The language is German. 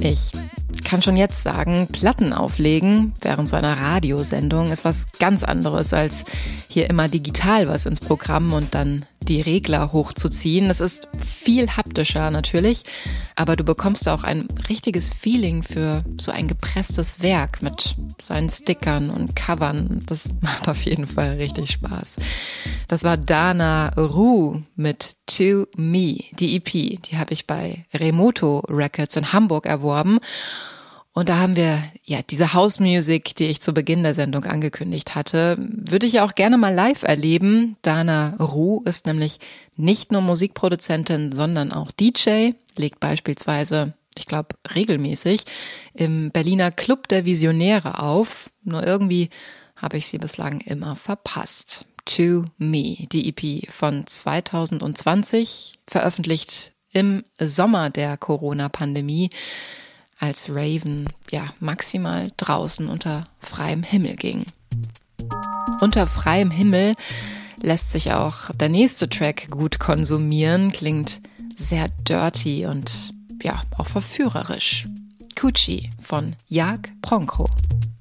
Ich kann schon jetzt sagen, Platten auflegen während so einer Radiosendung ist was ganz anderes, als hier immer digital was ins Programm und dann die Regler hochzuziehen. Das ist viel haptischer natürlich, aber du bekommst auch ein richtiges Feeling für so ein gepresstes Werk mit seinen Stickern und Covern. Das macht auf jeden Fall richtig Spaß. Das war Dana Roux mit To Me, die EP. Die habe ich bei Remoto Records in Hamburg erworben. Und da haben wir ja diese House Music, die ich zu Beginn der Sendung angekündigt hatte, würde ich ja auch gerne mal live erleben. Dana Roux ist nämlich nicht nur Musikproduzentin, sondern auch DJ, legt beispielsweise, ich glaube regelmäßig, im Berliner Club der Visionäre auf. Nur irgendwie habe ich sie bislang immer verpasst. To Me, die EP von 2020, veröffentlicht im Sommer der Corona-Pandemie, als Raven ja maximal draußen unter freiem Himmel ging. Unter freiem Himmel lässt sich auch der nächste Track gut konsumieren, klingt sehr dirty und ja auch verführerisch. Coochie von Jag Bronco.